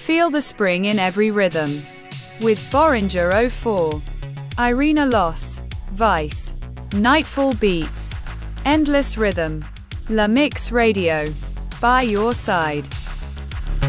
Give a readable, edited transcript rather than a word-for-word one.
Feel the spring in every rhythm. With Boringer 04. Irina Loss. Vice. Nightfall Beats. Endless Rhythm. La Mix Radio. By your side.